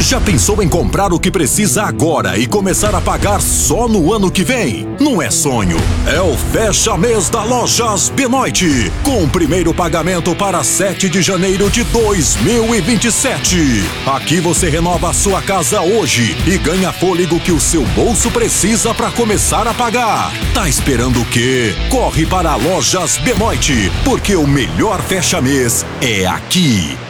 Já pensou em comprar o que precisa agora e começar a pagar só no ano que vem? Não é sonho, é o fecha-mês da Lojas Benoit, com o primeiro pagamento para 7 de janeiro de 2027. Aqui você renova a sua casa hoje e ganha fôlego que o seu bolso precisa para começar a pagar. Tá esperando o quê? Corre para a Lojas Benoit, porque o melhor fecha-mês é aqui.